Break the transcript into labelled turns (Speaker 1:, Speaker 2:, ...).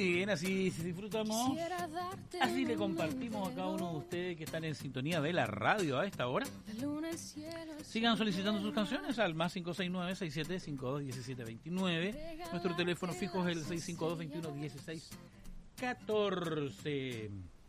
Speaker 1: bien, así disfrutamos, así le compartimos a cada uno de ustedes que están en sintonía de la radio a esta hora. Sigan solicitando sus canciones al más 569-6752-1729. Nuestro teléfono fijo es el 652-21-16-14.